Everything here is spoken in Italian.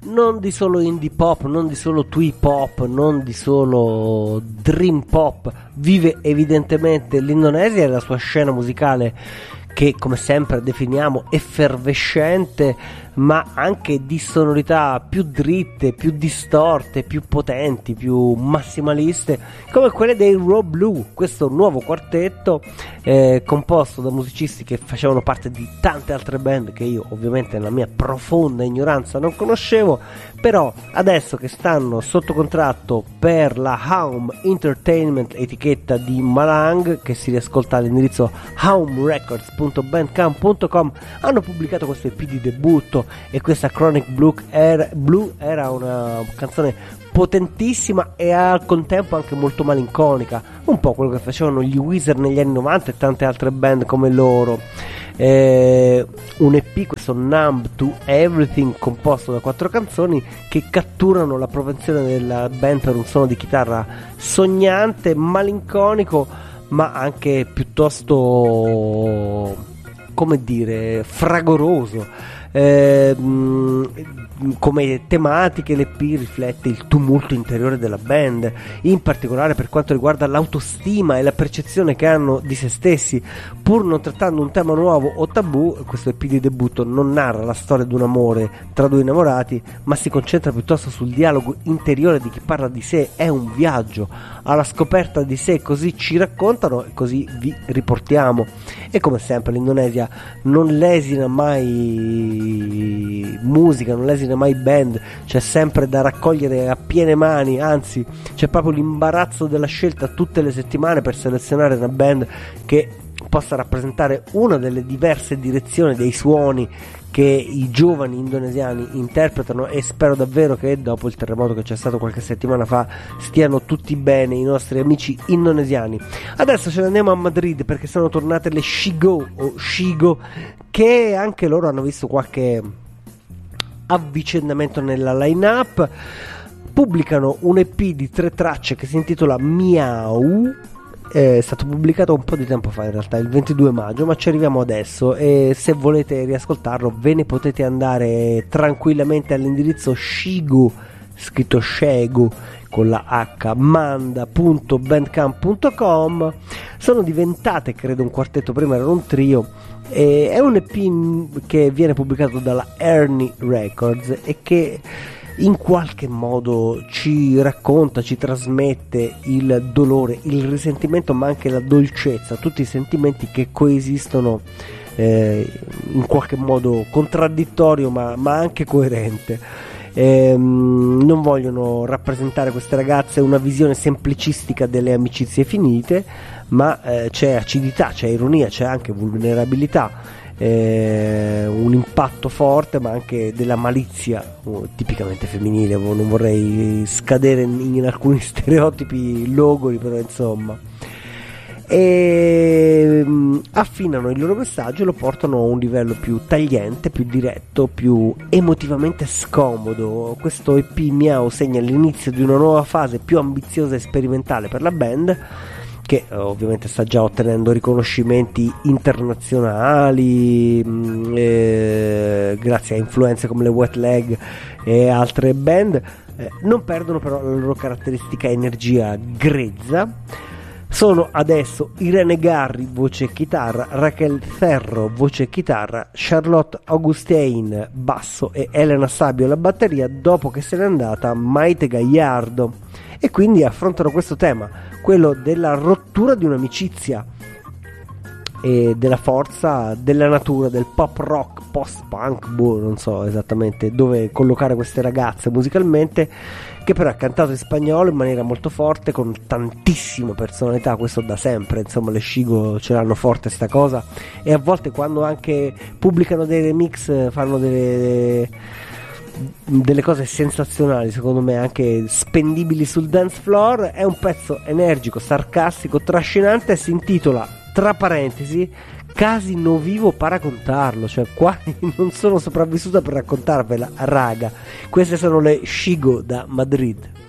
non di solo indie pop, non di solo twee pop, non di solo dream pop, vive evidentemente l'Indonesia e la sua scena musicale che come sempre definiamo effervescente, ma anche di sonorità più dritte, più distorte, più potenti, più massimaliste, come quelle dei Raw Blue, questo nuovo quartetto composto da musicisti che facevano parte di tante altre band che io ovviamente nella mia profonda ignoranza non conoscevo, però adesso che stanno sotto contratto per la Home Entertainment, etichetta di Malang, che si riascolta all'indirizzo homerecords.bandcamp.com, hanno pubblicato questo EP di debutto, e questa Chronic Blue era una canzone potentissima e al contempo anche molto malinconica, un po' quello che facevano gli Weezer negli anni 90 e tante altre band come loro. Un EP, questo Numb to Everything, composto da 4 canzoni che catturano la propensione della band per un suono di chitarra sognante, malinconico, ma anche piuttosto, come dire, fragoroso. Come tematiche l'EP riflette il tumulto interiore della band, in particolare per quanto riguarda l'autostima e la percezione che hanno di se stessi. Pur non trattando un tema nuovo o tabù, questo EP di debutto non narra la storia di un amore tra due innamorati, ma si concentra piuttosto sul dialogo interiore di chi parla di sé. È un viaggio alla scoperta di sé, così ci raccontano e così vi riportiamo. E come sempre l'Indonesia non lesina mai musica, non lesina mai band, c'è sempre da raccogliere a piene mani, anzi c'è proprio l'imbarazzo della scelta tutte le settimane per selezionare una band che possa rappresentare una delle diverse direzioni dei suoni che i giovani indonesiani interpretano, e spero davvero che dopo il terremoto che c'è stato qualche settimana fa stiano tutti bene i nostri amici indonesiani. Adesso ce ne andiamo a Madrid perché sono tornate le Shigo o Shigo, che anche loro hanno visto qualche avvicendamento nella line-up. Pubblicano un EP di 3 tracce che si intitola Miau. È stato pubblicato un po' di tempo fa, in realtà il 22 maggio, ma ci arriviamo adesso, e se volete riascoltarlo ve ne potete andare tranquillamente all'indirizzo Shigo, scritto Shego con la H, manda.bandcamp.com. Sono diventate, credo, un quartetto, prima erano un trio. È un EP che viene pubblicato dalla Ernie Records e che in qualche modo ci racconta, ci trasmette il dolore, il risentimento, ma anche la dolcezza, tutti i sentimenti che coesistono in qualche modo contraddittorio ma anche coerente. Non vogliono rappresentare queste ragazze una visione semplicistica delle amicizie finite, ma c'è acidità, c'è ironia, c'è anche vulnerabilità, un impatto forte, ma anche della malizia tipicamente femminile. Non vorrei scadere in alcuni stereotipi logori, però insomma, e affinano il loro messaggio e lo portano a un livello più tagliente, più diretto, più emotivamente scomodo. Questo EP Miau segna l'inizio di una nuova fase più ambiziosa e sperimentale per la band, che ovviamente sta già ottenendo riconoscimenti internazionali grazie a influenze come le Wet Leg e altre band. Non perdono però la loro caratteristica energia grezza. Sono adesso Irene Garri, voce e chitarra, Raquel Ferro, voce e chitarra, Charlotte Augustin, basso, e Elena Sabio alla batteria, dopo che se n'è andata Maite Gagliardo. E quindi affrontano questo tema, quello della rottura di un'amicizia e della forza della natura, del pop rock, post punk, non so esattamente dove collocare queste ragazze musicalmente, che però è cantato in spagnolo in maniera molto forte, con tantissima personalità. Questo da sempre, insomma, le Shigo ce l'hanno forte sta cosa, e a volte quando anche pubblicano dei remix fanno delle cose sensazionali, secondo me anche spendibili sul dance floor. È un pezzo energico, sarcastico, trascinante, si intitola, tra parentesi, Casi no vivo para contarlo, cioè qua non sono sopravvissuta per raccontarvela, raga. Queste sono le Shigo da Madrid.